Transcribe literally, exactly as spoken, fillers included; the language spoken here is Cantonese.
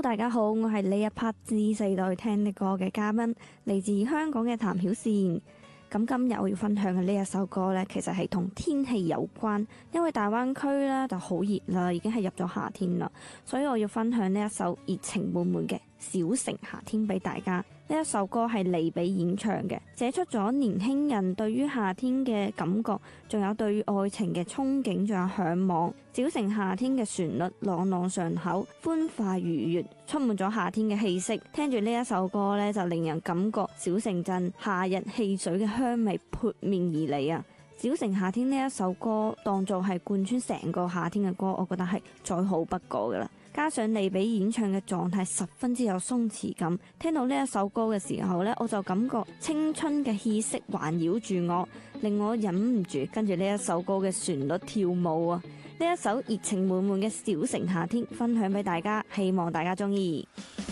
大家好，我係呢一 part 知世代聽的歌嘅嘉賓，嚟自香港嘅譚曉倩。咁今日我要分享嘅呢一首歌呢，其實係同天氣有關，因為大灣區呢就好熱啦，已經係入咗夏天啦，所以我要分享呢一首熱情滿滿嘅《小城夏天》俾大家。呢一首歌係利比演唱嘅，寫出咗年輕人對於夏天嘅感覺，仲有對於愛情嘅憧憬，仲有向往。小城夏天嘅旋律朗朗上口，歡快愉悅，充滿咗夏天嘅氣息。聽住呢一首歌呢，就令人感覺小城鎮夏日汽水嘅香味撲面而嚟啊！小城夏天呢一首歌當做係貫穿成個夏天嘅歌，我覺得係再好不過噶啦。加上利比演唱嘅狀態十分之有鬆弛感，聽到呢一首歌嘅時候呢，我就感覺青春嘅氣息環繞住我，令我忍唔住跟住呢一首歌嘅旋律跳舞啊！呢一首熱情滿滿嘅小城夏天分享俾大家，希望大家中意。